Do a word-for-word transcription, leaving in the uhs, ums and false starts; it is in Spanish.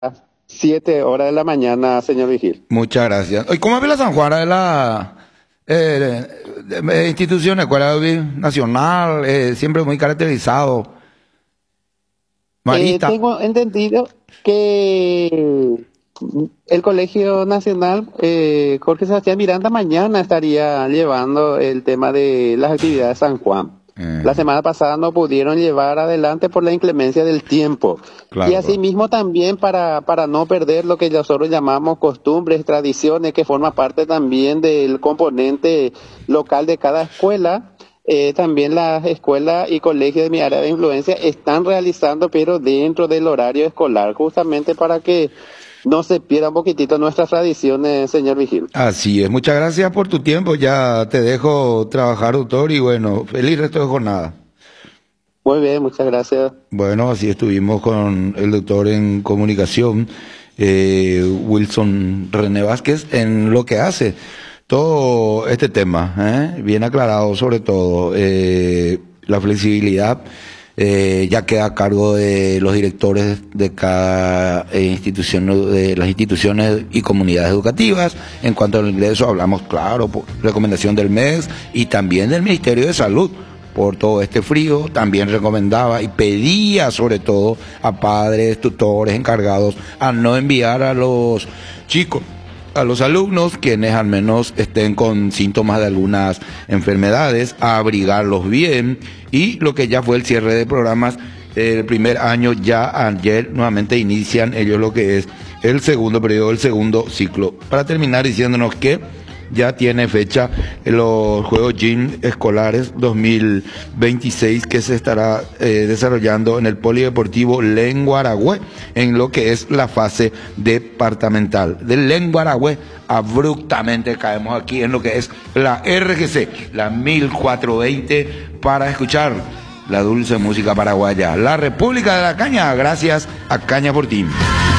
siete horas de la mañana, señor Vigil. Muchas gracias. ¿Y cómo ve la San Juana de la eh, de, de institución de escuela nacional? Eh, siempre muy caracterizado. Eh, Marista. tengo entendido que el Colegio Nacional eh, Jorge Sebastián Miranda mañana estaría llevando el tema de las actividades de San Juan. Eh, La semana pasada no pudieron llevar adelante por la inclemencia del tiempo. claro, Y asimismo también para, para no perder lo que nosotros llamamos costumbres, tradiciones, que forma parte también del componente local de cada escuela. Eh, también las escuelas y colegios de mi área de influencia están realizando, pero dentro del horario escolar, justamente para que no se pierda un poquitito nuestras tradiciones, señor Vigil. así es. Muchas gracias por tu tiempo. Ya te dejo trabajar, doctor, y bueno, feliz resto de jornada. Muy bien, muchas gracias. Bueno, así estuvimos con el doctor en comunicación, eh, Wilson René Vázquez, en lo que hace todo este tema, ¿eh? Bien aclarado sobre todo, eh, la flexibilidad eh, ya queda a cargo de los directores de cada eh, institución, de las instituciones y comunidades educativas. En cuanto al ingreso, hablamos, claro, por recomendación del M E S y también del Ministerio de Salud. Por todo este frío, también recomendaba y pedía sobre todo a padres, tutores, encargados a no enviar a los chicos, a los alumnos, quienes al menos estén con síntomas de algunas enfermedades, a abrigarlos bien, y lo que ya fue el cierre de programas, el primer año ya ayer nuevamente inician ellos lo que es el segundo periodo, el segundo ciclo, para terminar diciéndonos que ya tiene fecha los Juegos Gym Escolares dos mil veintiséis, que se estará eh, desarrollando en el Polideportivo Lenguaragüe, en lo que es la fase departamental. Del Lenguaragüe abruptamente caemos aquí en lo que es la R G C, la mil cuatrocientos veinte, para escuchar la dulce música paraguaya. La República de la Caña, gracias a Caña Portín.